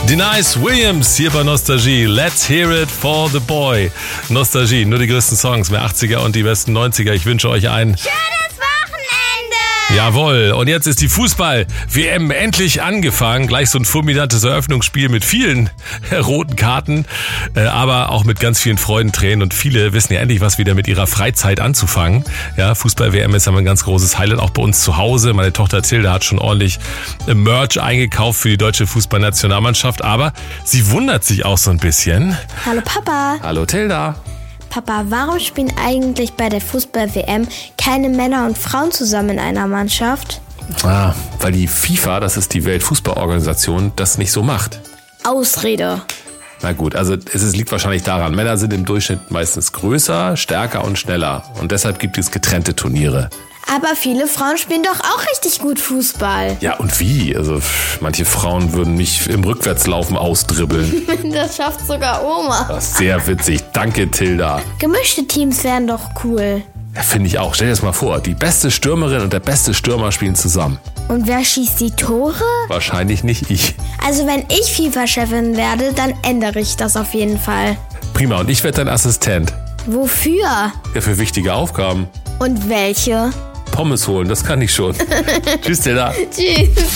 Denise Williams hier bei Nostalgie. Let's hear it for the boy. Nostalgie, nur die größten Songs, mehr 80er und die besten 90er. Ich wünsche euch ein schönes Wochenende. Jawohl. Und jetzt ist die Fußball-WM endlich angefangen. Gleich so ein fulminantes Eröffnungsspiel mit vielen roten Karten, aber auch mit ganz vielen Freudentränen. Und viele wissen ja endlich, was wieder mit ihrer Freizeit anzufangen. Ja, Fußball-WM ist aber ein ganz großes Highlight, auch bei uns zu Hause. Meine Tochter Tilda hat schon ordentlich Merch eingekauft für die deutsche Fußballnationalmannschaft. Aber sie wundert sich auch so ein bisschen. Hallo Papa. Hallo Tilda. Papa, warum spielen eigentlich bei der Fußball-WM keine Männer und Frauen zusammen in einer Mannschaft? Weil die FIFA, das ist die Weltfußballorganisation, das nicht so macht. Ausrede. Na gut, also es liegt wahrscheinlich daran, Männer sind im Durchschnitt meistens größer, stärker und schneller. Und deshalb gibt es getrennte Turniere. Aber viele Frauen spielen doch auch richtig gut Fußball. Ja, und wie? Also manche Frauen würden mich im Rückwärtslaufen ausdribbeln. Das schafft sogar Oma. Das ist sehr witzig. Danke, Tilda. Gemischte Teams wären doch cool. Ja, finde ich auch. Stell dir das mal vor, die beste Stürmerin und der beste Stürmer spielen zusammen. Und wer schießt die Tore? Wahrscheinlich nicht ich. Also wenn ich FIFA-Chefin werde, dann ändere ich das auf jeden Fall. Prima, und ich werde dein Assistent. Wofür? Ja, für wichtige Aufgaben. Und welche? Pommes holen, das kann ich schon. Tschüss, Tilda. Tschüss.